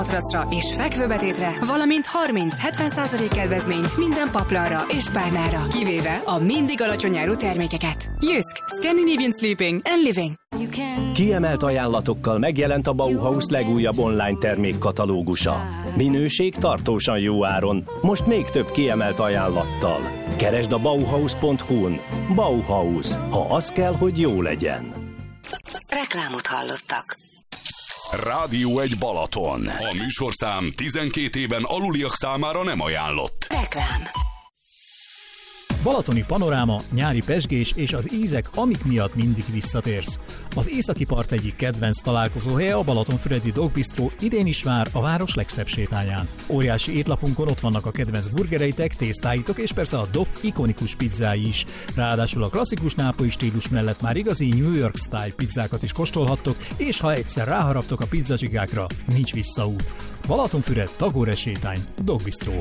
matracra és fekvőbetétre, valamint 30-70% kedvezményt minden paplanra és párnára, kivéve a mindig alacsony árú termékeket. Jysk, Scandinavian Sleeping and Living. Kiemelt ajánlatokkal megjelent a Bauhaus legújabb online termékkatalógusa. Minőség tartósan jó áron, most még több kiemelt ajánlattal. Keresd a Bauhaus.hu-n. Bauhaus, ha az kell, hogy jó legyen. Reklámot hallottak. Rádió 1 Balaton. A műsorszám 12 éven aluliak számára nem ajánlott. Reklám. Balatoni panoráma, nyári pezsgés és az ízek, amik miatt mindig visszatérsz. Az északi part egyik kedvenc találkozóhelye a Balatonfüredi Dog Bistro idén is vár a város legszebb sétáján. Óriási étlapunkon ott vannak a kedvenc burgereitek, tésztáitok és persze a Dog ikonikus pizzái is. Ráadásul a klasszikus nápolyi stílus mellett már igazi New York style pizzákat is kóstolhattok, és ha egyszer ráharaptok a pizzacsigákra, nincs visszaút. Balatonfüred, Tagore sétány, Dog Bistro.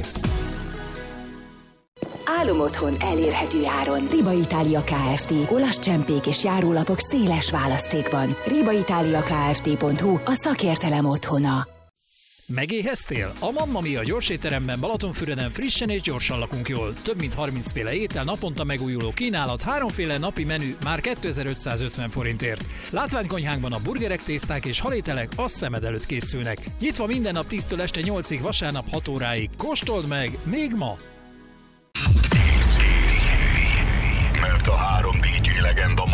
Álomotthon elérhető áron. Riba Itália Kft. Olasz csempék és járólapok széles választékban. ribaitaliakft.hu a szakértelem otthona. Megéheztél? A Mamma Mia gyorsétteremben Balatonfüreden frissen és gyorsan lakunk jól. Több mint 30 féle étel, naponta megújuló kínálat, 3 féle napi menü már 2550 forintért. Látványkonyhánkban a burgerek, tészták és halételek a szemed előtt készülnek. Nyitva minden nap 10-től este 8-ig, vasárnap 6 óráig. Kóstold meg még ma! Mert a 3 DJ legenda